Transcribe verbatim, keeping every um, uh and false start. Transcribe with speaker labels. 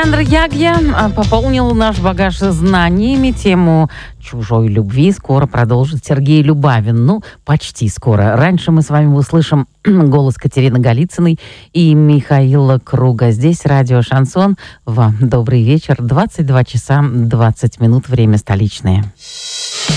Speaker 1: Александр Ягья пополнил наш багаж знаниями. Тему чужой любви скоро продолжит Сергей Любавин. Ну, почти скоро. Раньше мы с вами услышим голос Катерины Голицыной и Михаила Круга. Здесь радио «Шансон». Вам добрый вечер. двадцать два часа двадцать минут. Время столичное.